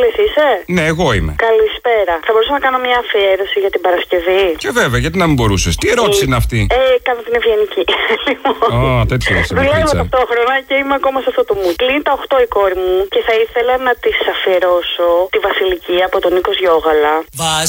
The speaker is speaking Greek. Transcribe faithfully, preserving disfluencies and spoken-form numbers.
Βασίλης είσαι? Ναι, εγώ είμαι. Καλησπέρα. Θα μπορούσα να κάνω μια αφιέρωση για την Παρασκευή? Και βέβαια, γιατί να μην μπορούσες. Τι ερώτηση ε, είναι αυτή? Ε, κάνω την ευγενική. Ω, oh, τέτοιο είσαι. Δουλεύω ταυτόχρονα και είμαι ακόμα σε αυτό το μου. Κλείνει τα οκτώ η κόρη μου και θα ήθελα να της αφιερώσω τη Βασιλική από τον Νίκος Γιώγαλα. Βάζ